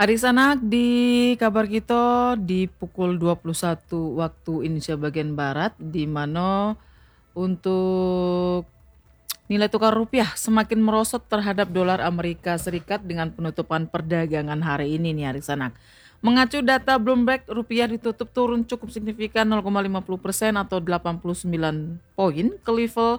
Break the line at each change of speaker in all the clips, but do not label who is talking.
Adik Sanak di kabar kita di pukul 21 waktu Indonesia bagian Barat di mana untuk nilai tukar rupiah semakin merosot terhadap dolar Amerika Serikat dengan penutupan perdagangan hari ini nih Adik Sanak. Mengacu data Bloomberg, rupiah ditutup turun cukup signifikan 0,50% atau 89 poin ke level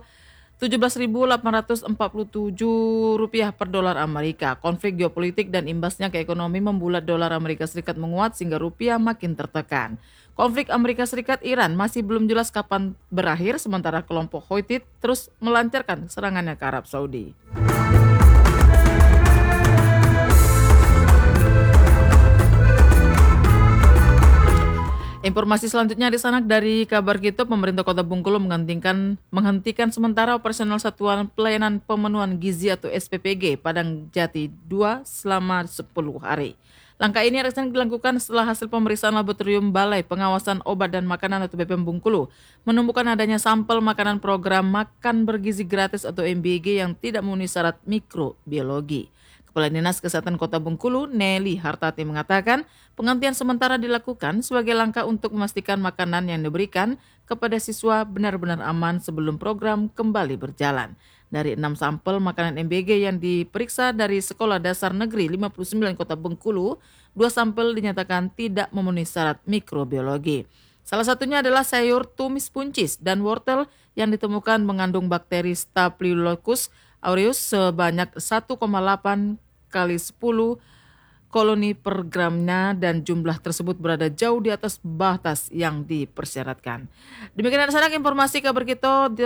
Rp17.847 per dolar Amerika. Konflik geopolitik dan imbasnya ke ekonomi membuat dolar Amerika Serikat menguat sehingga rupiah makin tertekan. Konflik Amerika Serikat-Iran masih belum jelas kapan berakhir, sementara kelompok Houthi terus melancarkan serangannya ke Arab Saudi. Informasi selanjutnya di sana dari kabar kita, pemerintah Kota Bengkulu menghentikan sementara operasional Satuan Pelayanan Pemenuhan Gizi atau SPPG Padang Jati 2 selama 10 hari. Langkah ini akan dilakukan setelah hasil pemeriksaan laboratorium Balai Pengawasan Obat dan Makanan atau BPOM Bengkulu menemukan adanya sampel makanan program Makan Bergizi Gratis atau MBG yang tidak memenuhi syarat mikrobiologi. Kepala Dinas Kesehatan Kota Bengkulu, Nelly Hartati mengatakan, penghentian sementara dilakukan sebagai langkah untuk memastikan makanan yang diberikan kepada siswa benar-benar aman sebelum program kembali berjalan. Dari 6 sampel makanan MBG yang diperiksa dari Sekolah Dasar Negeri 59 Kota Bengkulu, 2 sampel dinyatakan tidak memenuhi syarat mikrobiologi. Salah satunya adalah sayur tumis buncis dan wortel yang ditemukan mengandung bakteri Staphylococcus aureus sebanyak 1,8 kali 10 koloni per gramnya dan jumlah tersebut berada jauh di atas batas yang dipersyaratkan. Demikian ada informasi kabar kita